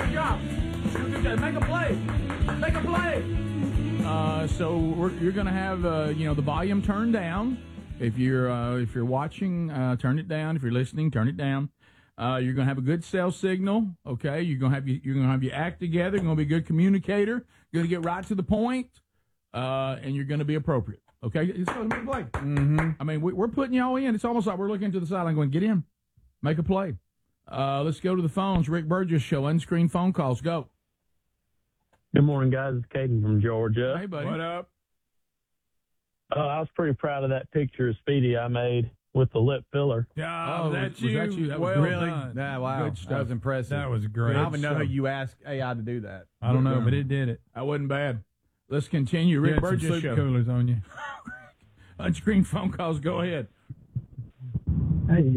Good job. Make a play. Make a play. So you're going to have the volume turned down. If you're watching, turn it down. If you're listening, turn it down. You're going to have a good cell signal. Okay, you're going to have your act together. You're going to be a good communicator. You're going to get right to the point, and you're going to be appropriate. Okay, it's going to make a play. Mm-hmm. I mean, we're putting y'all in. It's almost like we're looking to the sideline, going, "Get in, make a play." Let's go to the phones. Rick Burgess Show. Unscreened phone calls. Go. Good morning, guys. It's Caden from Georgia. Hey, buddy. What up? I was pretty proud of that picture of Speedy I made with the lip filler. Yeah, Oh, was that you? That was well really done. Yeah, wow. Good stuff. That was impressive. That was great. I don't even know how you asked AI to do that. I don't know, but it did it. That wasn't bad. Let's continue. You Rick had some Burgess soup Show. coolers on you. Unscreened phone calls. Go ahead. Hey,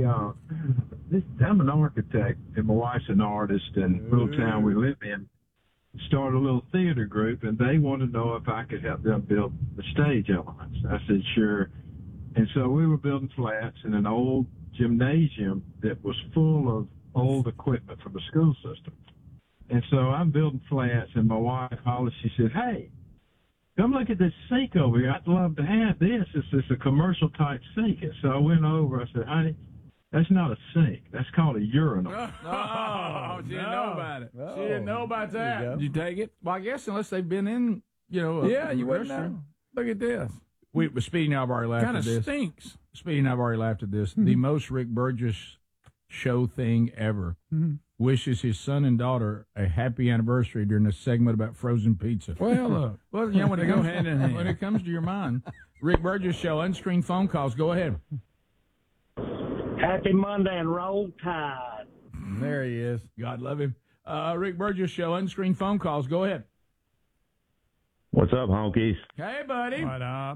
I'm an architect, and my wife's an artist, and the little town we live in started a little theater group, and they wanted to know if I could help them build the stage elements. I said, sure. And so we were building flats in an old gymnasium that was full of old equipment from the school system. And so I'm building flats, and my wife hollers, she said, hey, come look at this sink over here. I'd love to have this. It's a commercial-type sink. And so I went over. I said, honey, that's not a sink. That's called a urinal. Oh, she didn't know about it. She didn't know about that. Did you take it? Well, I guess unless they've been in, Yeah, you wouldn't restroom. know. Look at this. Speedy and I have already laughed Kind at of this. stinks. Speedy and I have already laughed at this. The most Rick Burgess show thing ever. Wishes his son and daughter a happy anniversary during a segment about frozen pizza. Well, look. Well, when They go hand in hand. When it comes to your mind, Rick Burgess Show, unscreened phone calls. Go ahead. Happy Monday and roll tide. There he is. God love him. Rick Burgess Show, unscreened phone calls. Go ahead. What's up, honkies? Hey, buddy. What up?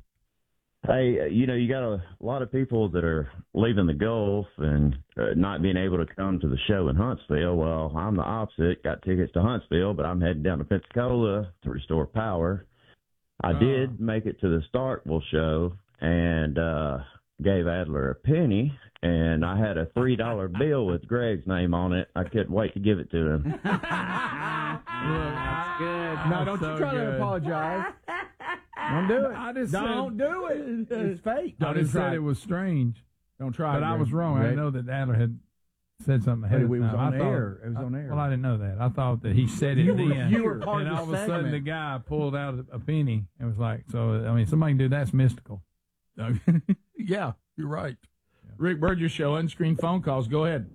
Hey, you got a lot of people that are leaving the Gulf and not being able to come to the show in Huntsville. Well, I'm the opposite. Got tickets to Huntsville, but I'm heading down to Pensacola to restore power. I did make it to the Starkville show and gave Adler a penny, and I had a $3 bill with Greg's name on it. I couldn't wait to give it to him. That's good. No, don't so you try to good. apologize. Don't do it. I just Don't do it. It's fake. I just try said it. it was strange, Don't try but it, I Greg. was wrong. I Greg. didn't know that Adler had said something ahead But of it was time. on I thought- air. It was on air. Well, I didn't know that. I thought that he said it You then. were- you were part and of the all of a sudden, segment. the guy pulled out a penny and was like, so, I mean, somebody can do that's mystical. Yeah, you're right. Rick Burgess Show, unscreened phone calls. Go ahead.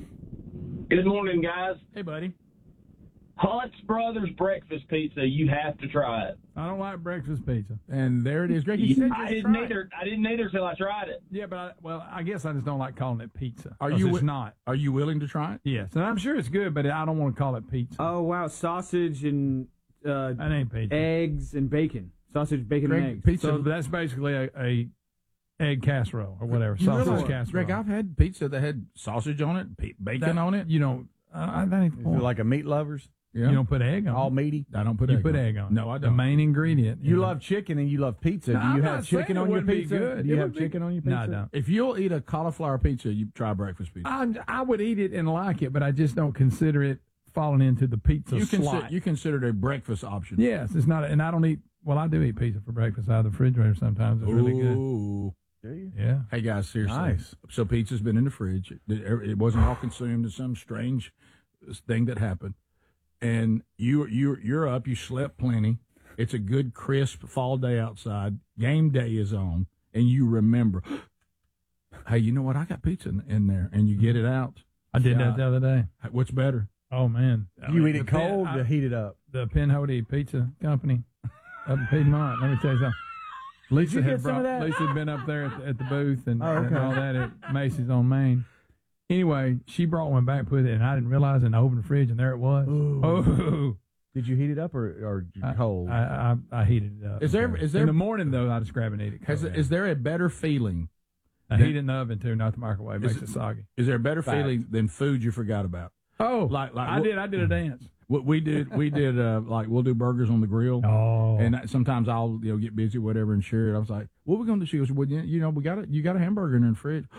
Good morning, guys. Hey, buddy. Hunt's Brothers Breakfast Pizza. You have to try it. I don't like breakfast pizza. And there it is. Greg, you said I just didn't try it. either. I didn't either till I tried it. Yeah, but I guess I just don't like calling it pizza. Are 'Cause you It's wi- not. Are you willing to try it? Yes, and I'm sure it's good, but I don't want to call it pizza. Oh wow, sausage and that ain't pizza. eggs and bacon. Sausage, bacon, Greg, and eggs. pizza. So that's basically a egg casserole or whatever, You sausage realize- casserole. Greg, I've had pizza that had sausage on it, bacon on it. You know, that ain't the Is point. it like a meat lovers? Yeah. You don't put egg on All it. meaty? I don't put You egg put on egg it. on it. No, I The don't. main ingredient. You love chicken and you love pizza. No, Do I'm you not have saying chicken it on your wouldn't be pizza? good. Do you It have would be- chicken on your No, pizza? I don't. If you'll eat a cauliflower pizza, you try breakfast pizza. I would eat it and like it, but I just don't consider it falling into the pizza slot. You consider it a breakfast option. Yes, it's not, and I don't eat. Well, I do eat pizza for breakfast out of the refrigerator sometimes. It's really good. Ooh. Do you? Yeah. Hey guys, seriously. Nice. So pizza's been in the fridge. It wasn't all consumed in some strange thing that happened. And you're up. You slept plenty. It's a good crisp fall day outside. Game day is on, and you remember. Hey, you know what? I got pizza in there, and you get it out. I did Yeah. that the other day. What's better? Oh man, You eat it the Pen- cold I- to heat it up. The Pinhoti Pizza Company up in Piedmont. Let me tell you something. Lisa you had get some of that? Lisa had been up there at the booth and, Oh, okay. and all that at Macy's on Main. Anyway, she brought one back, put it, and I didn't realize it, and I opened the fridge, and there it was. Ooh. Oh, Did you heat it up or cold? I heated it up. Is there in the morning though? I just grab and eat it. cold. Is there a better feeling? I heat it in the oven too, not the microwave. Makes it soggy. Is there a better Fact. feeling than food you forgot about? Oh, Like I did a dance. What we did like we'll do burgers on the grill. Oh, And sometimes I'll get busy, whatever, and share it. I was like, "What we gonna do?" She goes, "Well, you know, you got a hamburger in the fridge."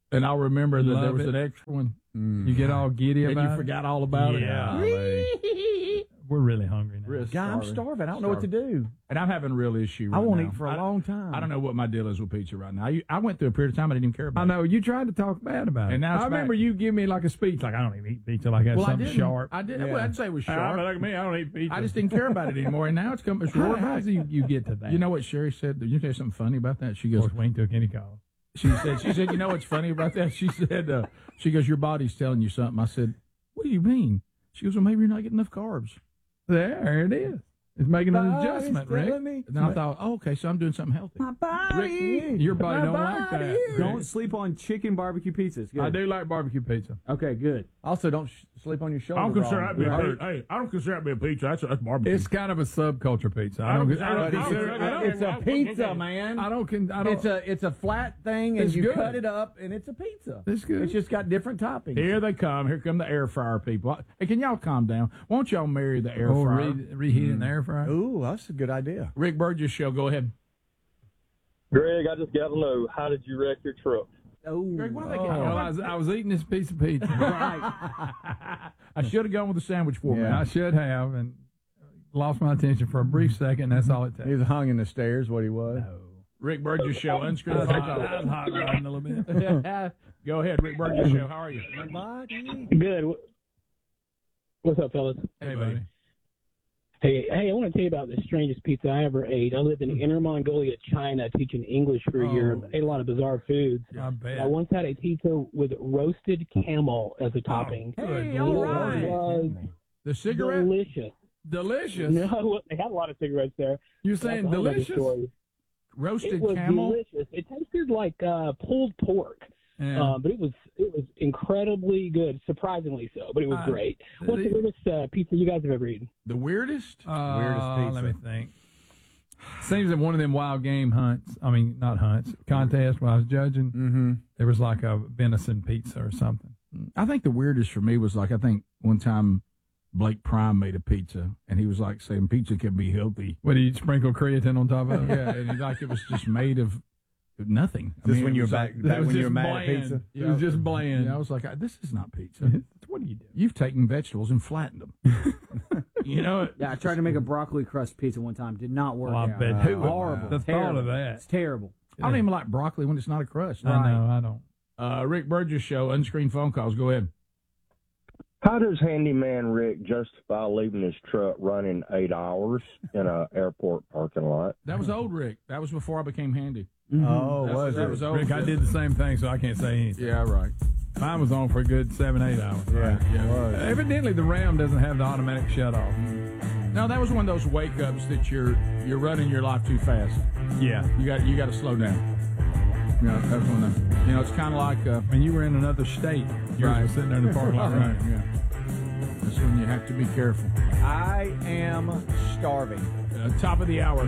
And I'll remember that there Love was it. an extra one. You get all giddy And about you it. forgot all about Yeah. it. We're really hungry now. We're God, I'm starving. I don't know what to do. And I'm having a real issue right I won't now. eat for a long time. I don't know what my deal is with pizza right now. I went through a period of time I didn't even care about I know you tried to talk bad about it. And now it's I remember back. you give me like a speech, like I don't even eat pizza, like that's Well, I something didn't. sharp. I didn't. Yeah. Well, I'd say it was sharp. Look at me, I don't eat pizza. I just didn't care about it anymore, and now it's roaring How back. do you get to that? You know what Sherry said? Did you hear something funny about that? She of goes, course, we ain't took any calls. she said, you know what's funny about that? She said, she goes, your body's telling you something. I said, what do you mean? She goes, well, maybe you're not getting enough carbs. There it is. It's making an adjustment, Rick. And then I thought, oh, okay, so I'm doing something healthy. My body. Rick, your body don't like that. Rick. Don't sleep on chicken barbecue pizzas. Good. I do like barbecue pizza. Okay, good. Also, don't sleep on your shoulder. I don't consider that Ron. be a hey, I don't consider that be a pizza. That's barbecue. It's kind of a subculture pizza. It's a pizza, man. It's a flat thing, and It's you good. cut it up, and it's a pizza. It's good. It's just got different toppings. Here they come. Here come the air fryer people. Hey, can y'all calm down? Won't y'all marry the air fryer? Reheat in the air fryer. Ooh, that's a good idea. Rick Burgess Show. Go ahead. Greg, I just got to know, how did you wreck your truck? Greg, why they get Well, I was eating this piece of pizza. I should have gone with the sandwich format. I should have, and lost my attention for a brief second. That's all it takes. He was hung in the stairs, what he was. Rick Burgess Show. Unscrew the I was hot rodding a little bit. Go ahead, Rick Burgess Show. How are you? Good. What's up, fellas? Hey, buddy. Hey, I want to tell you about the strangest pizza I ever ate. I lived in Inner Mongolia, China, teaching English for a year. Ate a lot of bizarre foods. I bet. I once had a pizza with roasted camel as a topping. Good It Lord. was The cigarette? delicious. Delicious. No, they had a lot of cigarettes there. You're That's saying a whole other delicious? story. Roasted It was camel? delicious. It tasted like pulled pork. Yeah. But it was incredibly good, surprisingly so. But it was great. What's the weirdest pizza you guys have ever eaten? The weirdest? Weirdest pizza. Let me think. Seems that one of them wild game hunts, I mean, not hunts, contests when I was judging, there was like a venison pizza or something. I think the weirdest for me was like, I think one time Blake Prime made a pizza, and he was like saying pizza can be healthy. What, did you sprinkle creatine on top of it? Yeah, and like it was just made of nothing. This when it you were was back, like- back It was when you just were mad at bland. pizza. It was just bland. Yeah, I was like, this is not pizza. What are you doing? You've taken vegetables and flattened them. You know, Yeah, I tried to make a broccoli crust pizza one time. Did not work Oh, I out. bet. Who would- Horrible. the thought Terrible. of that. It's terrible. I don't even like broccoli when it's not a crust. I know, I don't. Rick Burgess Show, unscreened phone calls. Go ahead. How does Handyman Rick justify leaving his truck running 8 hours in an airport parking lot? That was old Rick. That was before I became handy. Oh, That was old. Rick, I did the same thing, so I can't say anything. Yeah, right. Mine was on for a good 7-8 hours. Yeah. Evidently, the Ram doesn't have the automatic shut off. No, that was one of those wake ups that you're running your life too fast. Yeah. You got to slow down. Yeah, that's one of them. You know, it's kind of like when you were in another state. You were sitting there in the parking lot, right? Yeah. That's when you have to be careful. I am starving. Top of the hour.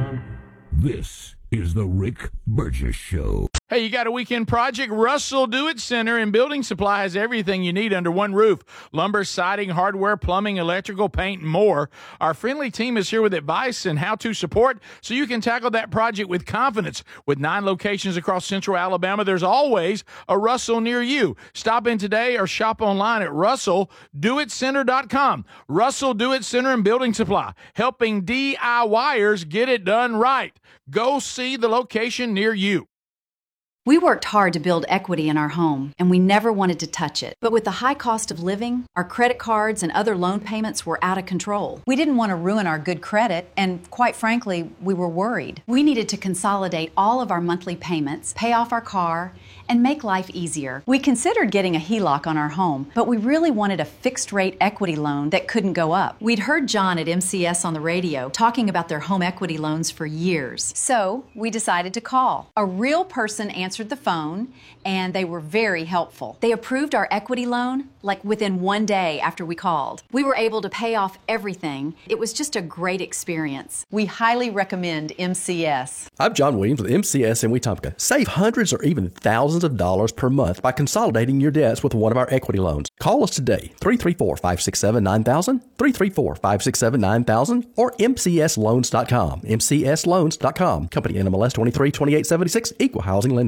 This is the Rick Burgess Show. Hey, you got a weekend project? Russell Do-It Center and Building Supply has everything you need under one roof. Lumber, siding, hardware, plumbing, electrical, paint, and more. Our friendly team is here with advice and how-to support so you can tackle that project with confidence. With 9 locations across central Alabama, there's always a Russell near you. Stop in today or shop online at RussellDoItCenter.com. Russell Do-It Center and Building Supply, helping DIYers get it done right. Go see the location near you. We worked hard to build equity in our home, and we never wanted to touch it. But with the high cost of living, our credit cards and other loan payments were out of control. We didn't want to ruin our good credit, and quite frankly, we were worried. We needed to consolidate all of our monthly payments, pay off our car, and make life easier. We considered getting a HELOC on our home, but we really wanted a fixed-rate equity loan that couldn't go up. We'd heard John at MCS on the radio talking about their home equity loans for years. So we decided to call. A real person answered the phone, and they were very helpful. They approved our equity loan like within 1 day after we called. We were able to pay off everything. It was just a great experience. We highly recommend MCS. I'm John Williams with MCS in Wetumpka. Save hundreds or even thousands of dollars per month by consolidating your debts with one of our equity loans. Call us today, 334-567-9000, 334-567-9000, or mcsloans.com, mcsloans.com. Company NMLS 232876, Equal Housing Lender.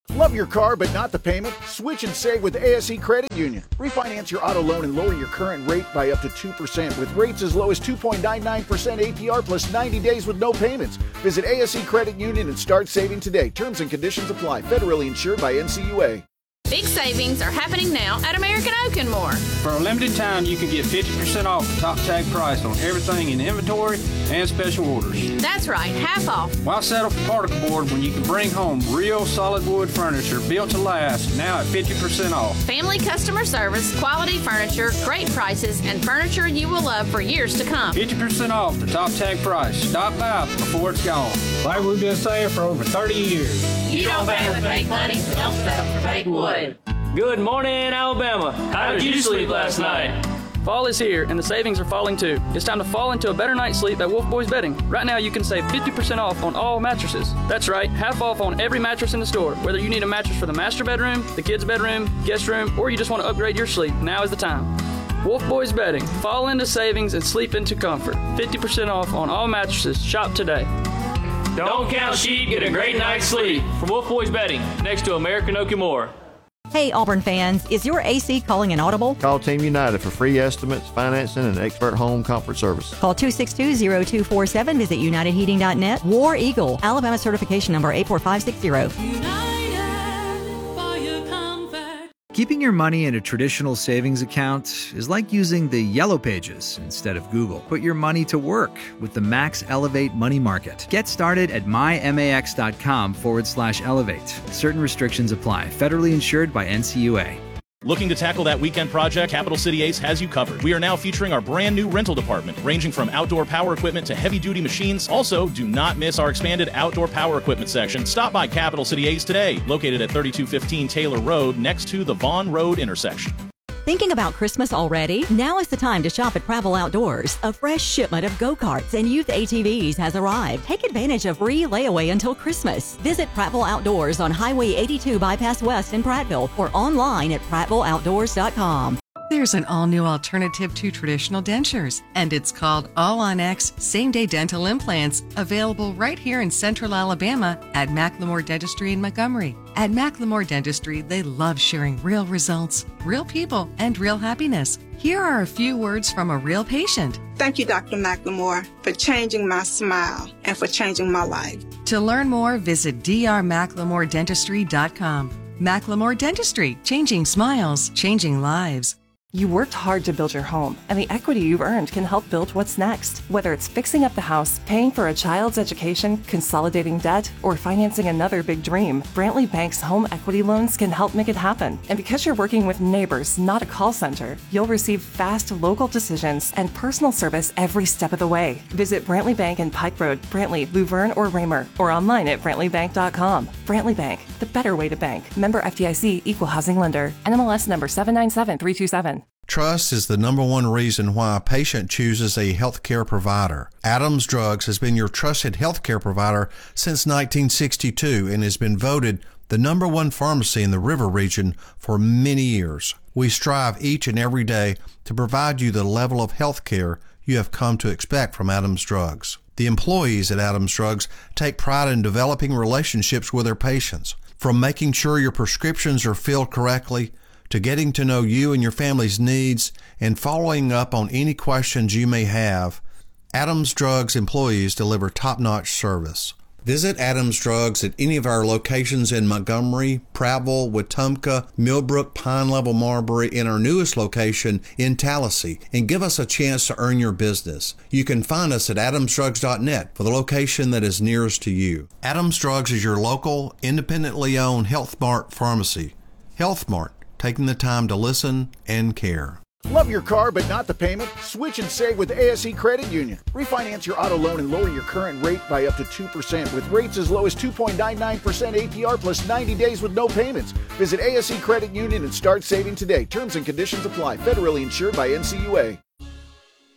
Love your car but not the payment? Switch and save with ASE Credit Union. Refinance your auto loan and lower your current rate by up to 2% with rates as low as 2.99% APR plus 90 days with no payments. Visit ASE Credit Union and start saving today. Terms and conditions apply. Federally insured by NCUA. Big savings are happening now at American Oak & More. For a limited time, you can get 50% off the top tag price on everything in inventory and special orders. That's right, half off. Why settle for particle board when you can bring home real solid wood furniture built to last, now at 50% off? Family customer service, quality furniture, great prices, and furniture you will love for years to come. 50% off the top tag price. Stop by before it's gone. Like we've been saying for over 30 years. You don't pay with fake money, so don't settle for fake wood. Good morning, Alabama. How did you sleep last night? Fall is here, and the savings are falling too. It's time to fall into a better night's sleep at Wolf Boys Bedding. Right now, you can save 50% off on all mattresses. That's right, half off on every mattress in the store. Whether you need a mattress for the master bedroom, the kids' bedroom, guest room, or you just want to upgrade your sleep, now is the time. Wolf Boys Bedding. Fall into savings and sleep into comfort. 50% off on all mattresses. Shop today. Don't count sheep, get a great night's sleep. From Wolf Boys Bedding, next to American Oak & More. Hey Auburn fans, is your AC calling an audible? Call Team United for free estimates, financing, and expert home comfort service. Call 262-0247, visit UnitedHeating.net. War Eagle, Alabama certification number 84560. Keeping your money in a traditional savings account is like using the Yellow Pages instead of Google. Put your money to work with the Max Elevate Money Market. Get started at mymax.com/elevate. Certain restrictions apply. Federally insured by NCUA. Looking to tackle that weekend project? Capital City Ace has you covered. We are now featuring our brand new rental department, ranging from outdoor power equipment to heavy-duty machines. Also, do not miss our expanded outdoor power equipment section. Stop by Capital City Ace today, located at 3215 Taylor Road, next to the Vaughn Road intersection. Thinking about Christmas already? Now is the time to shop at Prattville Outdoors. A fresh shipment of go-karts and youth ATVs has arrived. Take advantage of free layaway until Christmas. Visit Prattville Outdoors on Highway 82 Bypass West in Prattville or online at prattvilleoutdoors.com. There's an all-new alternative to traditional dentures, and it's called All-on-X Same-Day Dental Implants, available right here in Central Alabama at Macklemore Dentistry in Montgomery. At Macklemore Dentistry, they love sharing real results, real people, and real happiness. Here are a few words from a real patient. Thank you, Dr. Macklemore, for changing my smile and for changing my life. To learn more, visit drmacklemore.dentistry.com. Macklemore Dentistry, changing smiles, changing lives. You worked hard to build your home, and the equity you've earned can help build what's next. Whether it's fixing up the house, paying for a child's education, consolidating debt, or financing another big dream, Brantley Bank's home equity loans can help make it happen. And because you're working with neighbors, not a call center, you'll receive fast local decisions and personal service every step of the way. Visit Brantley Bank in Pike Road, Brantley, Luverne, or Raymer, or online at brantleybank.com. Brantley Bank, the better way to bank. Member FDIC, Equal Housing Lender. NMLS number 797327. Trust is the number one reason why a patient chooses a healthcare provider. Adams Drugs has been your trusted healthcare provider since 1962 and has been voted the number one pharmacy in the River region for many years. We strive each and every day to provide you the level of healthcare you have come to expect from Adams Drugs. The employees at Adams Drugs take pride in developing relationships with their patients, from making sure your prescriptions are filled correctly to getting to know you and your family's needs and following up on any questions you may have. Adams Drugs employees deliver top-notch service. Visit Adams Drugs at any of our locations in Montgomery, Prattville, Wetumpka, Millbrook, Pine Level, Marbury, and our newest location in Tallahassee, and give us a chance to earn your business. You can find us at adamsdrugs.net for the location that is nearest to you. Adams Drugs is your local, independently owned Health Mart pharmacy. Health Mart, taking the time to listen and care. Love your car but not the payment? Switch and save with ASE Credit Union. Refinance your auto loan and lower your current rate by up to 2% with rates as low as 2.99% APR plus 90 days with no payments. Visit ASE Credit Union and start saving today. Terms and conditions apply. Federally insured by NCUA.